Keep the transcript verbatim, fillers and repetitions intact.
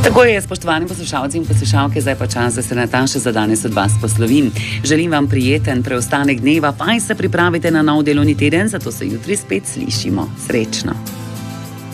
Tako je, spoštovani poslušalci in poslušalke, zdaj pa čas, da se Nataša za danes od vas poslovim. Želim vam prijeten preostanek dneva, pa se pripravite na nov delovni teden, zato se jutri spet slišimo. Srečno!